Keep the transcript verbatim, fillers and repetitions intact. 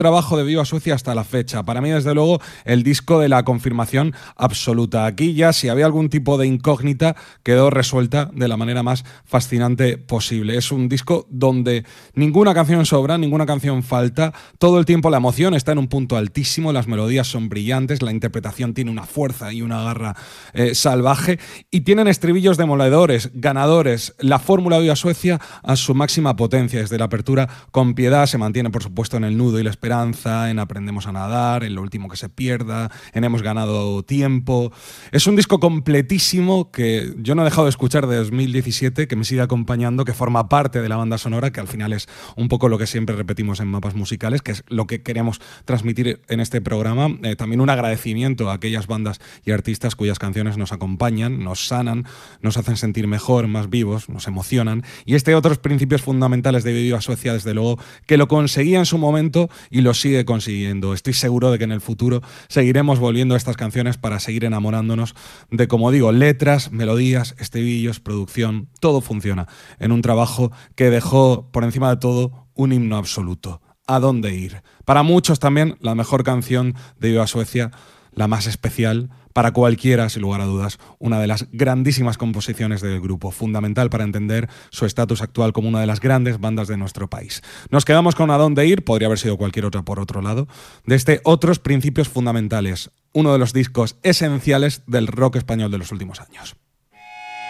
trabajo de Viva Suecia hasta la fecha. Para mí, desde luego, el disco de la confirmación absoluta. Aquí ya, si había algún tipo de incógnita, quedó resuelta de la manera más fascinante posible. Es un disco donde ninguna canción sobra, ninguna canción falta. Todo el tiempo la emoción está en un punto altísimo, las melodías son brillantes, la interpretación tiene una fuerza y una garra eh, salvaje, y tienen estribillos demoledores, ganadores. La fórmula de Viva Suecia a su máxima potencia. Desde la apertura, Con Piedad, se mantiene, por supuesto, en el nudo y la esperanza, en Aprendemos a nadar, en Lo último que se pierda, en Hemos ganado tiempo. Es un disco completísimo que yo no he dejado de escuchar desde dos mil diecisiete, que me sigue acompañando, que forma parte de la banda sonora, que al final es un poco lo que siempre repetimos en Mapas Musicales, que es lo que queremos transmitir en este programa. Eh, también un agradecimiento a aquellas bandas y artistas cuyas canciones nos acompañan, nos sanan, nos hacen sentir mejor, más vivos, nos emocionan. Y este otros principios fundamentales de Viva Suecia, desde luego, que lo conseguía en su momento y lo sigue consiguiendo. Estoy seguro de que en el futuro seguiremos volviendo a estas canciones para seguir enamorándonos de, como digo, letras, melodías, estribillos, producción. Todo funciona en un trabajo que dejó, por encima de todo, un himno absoluto. ¿A dónde ir? Para muchos también la mejor canción de Viva Suecia, la más especial, para cualquiera, sin lugar a dudas, una de las grandísimas composiciones del grupo, fundamental para entender su estatus actual como una de las grandes bandas de nuestro país. Nos quedamos con A dónde ir, podría haber sido cualquier otra por otro lado, de este Otros principios fundamentales, uno de los discos esenciales del rock español de los últimos años.